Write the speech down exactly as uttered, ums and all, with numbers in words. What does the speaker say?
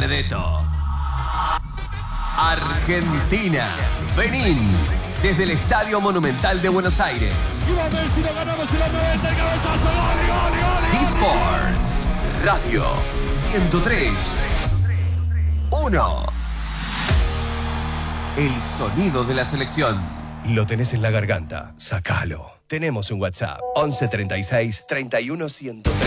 Benedetto. Argentina, Benín, desde el Estadio Monumental de Buenos Aires. Messi, lo ganamos en los noventa, el cabezazo, gol, gol, gol. D-Sports, Radio ciento tres punto uno. El sonido de la selección. Lo tenés en la garganta, sacalo. Tenemos un WhatsApp, once treinta y seis, treinta y uno ciento tres.